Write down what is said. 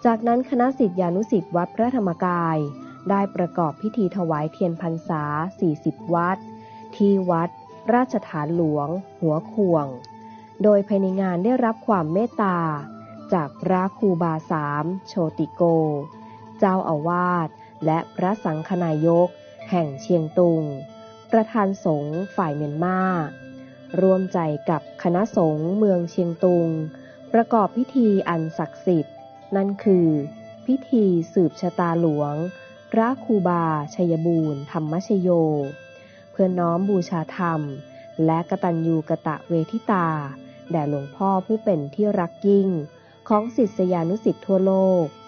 จากนั้นคณะศิษยานุศิษย์วัดพระธรรมกายได้ประกอบพิธีถวายเทียนพรรษา40วัดที่วัดราชฐานหลวงหัวขวงโดยภายในงานได้รับความเมตตาจากพระครูบาสามโชติโกเจ้าอาวาสและพระสังฆนายกแห่งเชียงตุงประธานสงฆ์ฝ่ายเมียนมาร่วมใจกับคณะสงฆ์เมืองเชียงตุงประกอบพิธีอันศักดิ์สิทธิ์นั่นคือพิธีสืบชะตาหลวงพระครูบาชัยบูรณ์ธรรมชโยเพื่อน้อมบูชาธรรมและกตัญญูกตเวทิตาแด่หลวงพ่อผู้เป็นที่รักยิ่งของศิษยานุศิษย์ทั่วโลก